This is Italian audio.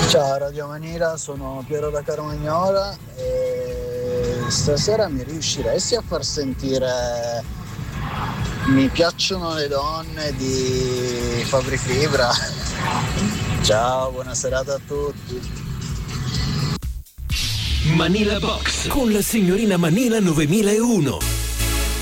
Ciao Radio Manila, sono Piero da Carmagnola e stasera mi riusciresti a far sentire Mi piacciono le donne di Fabri Fibra? Ciao, buona serata a tutti. Manila Box con la signorina Manila 9001.